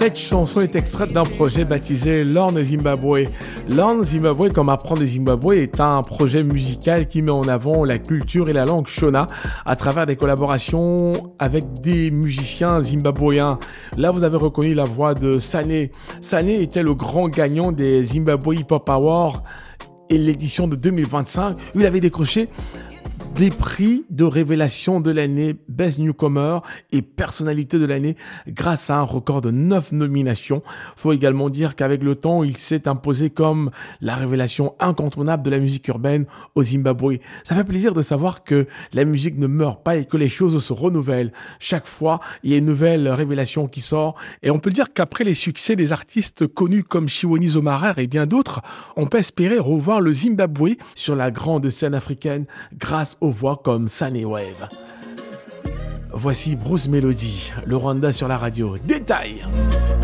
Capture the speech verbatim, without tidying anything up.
Cette chanson est extraite d'un projet baptisé Lorne Zimbabwe. Lorne Zimbabwe, comme apprendre Zimbabwe, est un projet musical qui met en avant la culture et la langue Shona à travers des collaborations avec des musiciens zimbabwéens. Là, vous avez reconnu la voix de Sané. Sané était le grand gagnant des Zimbabwe Hip Hop Awards et l'édition de deux mille vingt-cinq, où il avait décroché des prix de révélation de l'année, Best Newcomer et personnalité de l'année grâce à un record de neuf nominations. Faut également dire qu'avec le temps, il s'est imposé comme la révélation incontournable de la musique urbaine au Zimbabwe. Ça fait plaisir de savoir que la musique ne meurt pas et que les choses se renouvellent. Chaque fois, il y a une nouvelle révélation qui sort et on peut dire qu'après les succès des artistes connus comme Chiwoni Zomarer et bien d'autres, on peut espérer revoir le Zimbabwe sur la grande scène africaine grâce aux voix comme Sané Wave. Voici Bruce Melody, le Rwanda sur la radio. Détail!